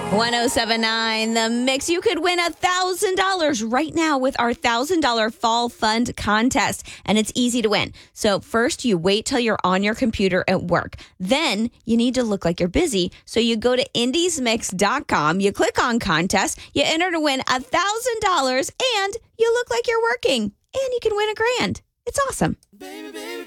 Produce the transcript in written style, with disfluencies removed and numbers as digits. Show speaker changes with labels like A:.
A: 1079 The Mix. You could win $1,000 right now with our $1,000 Fall Fund contest, and it's easy to win. So first, you wait till you're on your computer at work. Then you need to look like you're busy. So you go to indiesmix.com, you click on contest, you enter to win $1,000, and you look like you're working, and you can win $1,000. It's awesome.
B: Baby, baby.